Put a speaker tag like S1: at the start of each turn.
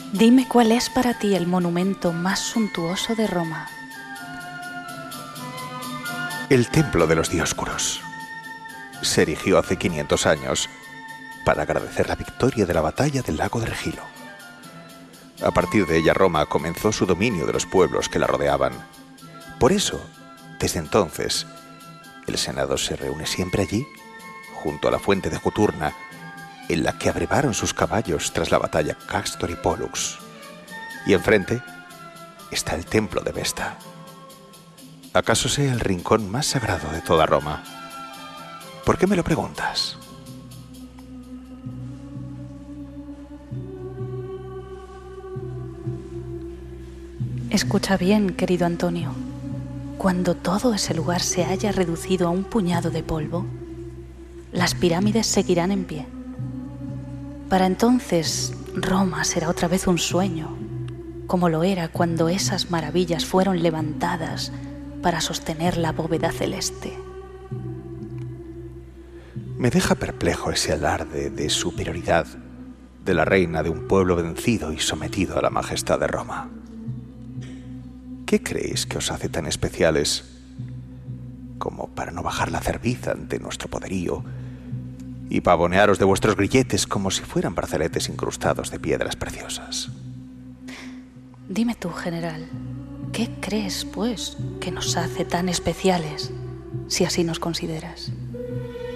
S1: Dime cuál es para ti el monumento más suntuoso de Roma.
S2: El Templo de los Dioscuros. Se erigió hace 500 años para agradecer la victoria de la batalla del lago de Regilo. A partir de ella, Roma comenzó su dominio de los pueblos que la rodeaban. Por eso, desde entonces, el Senado se reúne siempre allí, junto a la fuente de Juturna, en la que abrevaron sus caballos tras la batalla Castor y Pollux. Y enfrente está el templo de Vesta. ¿Acaso sea el rincón más sagrado de toda Roma? ¿Por qué me lo preguntas?
S1: Escucha bien, querido Antonio. Cuando todo ese lugar se haya reducido a un puñado de polvo, las pirámides seguirán en pie. Para entonces, Roma será otra vez un sueño, como lo era cuando esas maravillas fueron levantadas para sostener la bóveda celeste.
S2: Me deja perplejo ese alarde de superioridad de la reina de un pueblo vencido y sometido a la majestad de Roma. ¿Qué creéis que os hace tan especiales como para no bajar la cerviz ante nuestro poderío y pavonearos de vuestros grilletes como si fueran brazaletes incrustados de piedras preciosas?
S1: Dime tú, general, ¿qué crees, pues, que nos hace tan especiales, si así nos consideras?